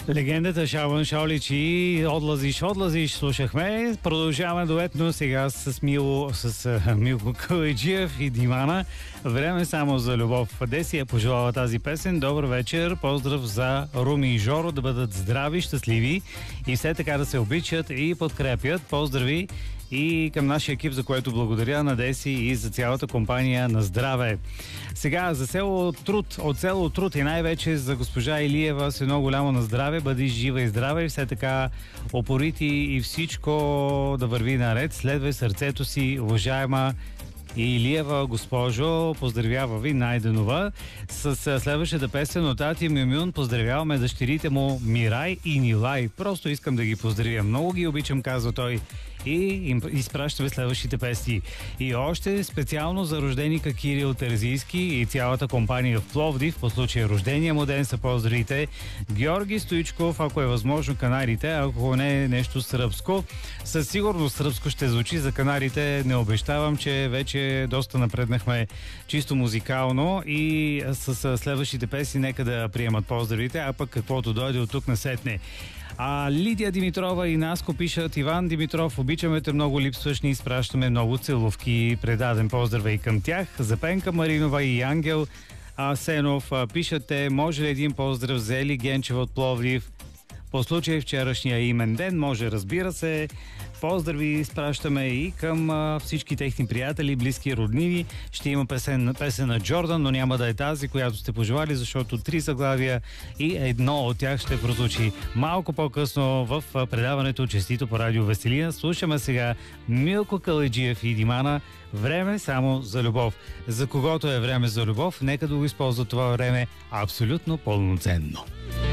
Легендата Шабан Шолич и Отлазиш слушахме. Продължаваме дуетно сега с Милко Калайджиев и Димана. Време само за любов. Деси я пожелава тази песен. Добър вечер. Поздрав за Руми и Жоро, да бъдат здрави, щастливи и все така да се обичат и подкрепят. Поздрави и към нашия екип, за което благодаря на Деси и за цялата компания на здраве. Сега за село Труд, от село Труд и най-вече за госпожа Илиева с едно голямо на здраве, бъди жива и здраве и все така опорити и всичко да върви наред. Следвай сърцето си, уважаема Илиева госпожо, поздравява ви Найденова с следващата песен от Ати Мюмюн. Поздравяваме дъщерите му Мирай и Нилай. Просто искам да ги поздравя. Много ги обичам, казва той. И им изпращаме следващите песни. И още специално за рожденика Кирил Терзийски и цялата компания в Пловдив. По случай рождения му ден са поздравите Георги Стоичков, ако е възможно Канарите, ако не е нещо сръбско. Със сигурност сръбско ще звучи за Канарите. Не обещавам, че вече доста напреднахме чисто музикално и с следващите песни нека да приемат поздравите, а пък каквото дойде от тук насетне. Лидия Димитрова и Наско пишат: Иван Димитров, обичаме те много, липсваш, ни изпращаме много целувки. Предаден поздрава и към тях. За Пенка Маринова и Ангел Сенов пишате: може ли един поздрав за Ели Генчева от Пловдив по случай вчерашния имен ден? Може, разбира се. Поздрави изпращаме и към всички техни приятели, близки, роднини. Ще има песен на Джордан, но няма да е тази, която сте пожелали, защото 3 заглавия и едно от тях ще прозвучи малко по-късно в предаването Честито по радио Веселина. Слушаме сега Милко Калайджиев и Димана. Време само за любов. За когото е време за любов, нека да го използва това време абсолютно пълноценно.